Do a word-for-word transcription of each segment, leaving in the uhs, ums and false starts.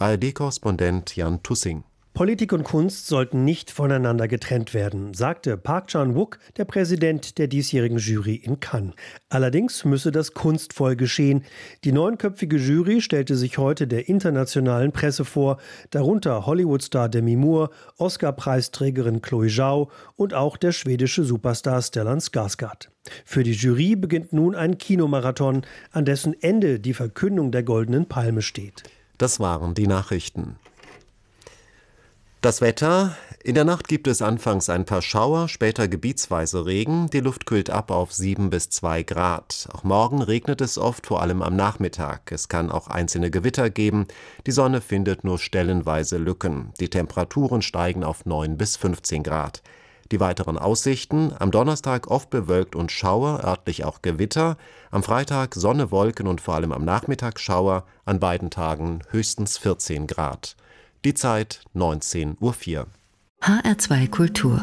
A R D-Korrespondent Jan Tussing. Politik und Kunst sollten nicht voneinander getrennt werden, sagte Park Chan-wook, der Präsident der diesjährigen Jury in Cannes. Allerdings müsse das kunstvoll geschehen. Die neunköpfige Jury stellte sich heute der internationalen Presse vor, darunter Hollywood-Star Demi Moore, Oscar-Preisträgerin Chloe Zhao und auch der schwedische Superstar Stellan Skarsgård. Für die Jury beginnt nun ein Kinomarathon, an dessen Ende die Verkündung der Goldenen Palme steht. Das waren die Nachrichten. Das Wetter: In der Nacht gibt es anfangs ein paar Schauer, später gebietsweise Regen. Die Luft kühlt ab auf sieben bis zwei Grad. Auch morgen regnet es oft, vor allem am Nachmittag. Es kann auch einzelne Gewitter geben. Die Sonne findet nur stellenweise Lücken. Die Temperaturen steigen auf neun bis fünfzehn Grad. Die weiteren Aussichten: Am Donnerstag oft bewölkt und Schauer, örtlich auch Gewitter. Am Freitag Sonne, Wolken und vor allem am Nachmittag Schauer. An beiden Tagen höchstens vierzehn Grad. Die Zeit neunzehn Uhr vier. H R zwei Kultur.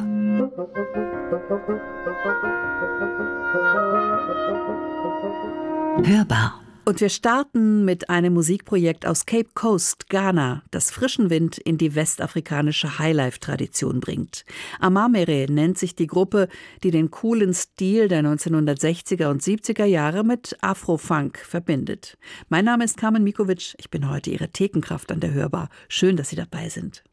Hörbar. Und wir starten mit einem Musikprojekt aus Cape Coast, Ghana, das frischen Wind in die westafrikanische Highlife-Tradition bringt. Amamere nennt sich die Gruppe, die den coolen Stil der neunzehnhundertsechziger und siebziger Jahre mit Afro-Funk verbindet. Mein Name ist Carmen Mikovic, ich bin heute Ihre Thekenkraft an der Hörbar. Schön, dass Sie dabei sind.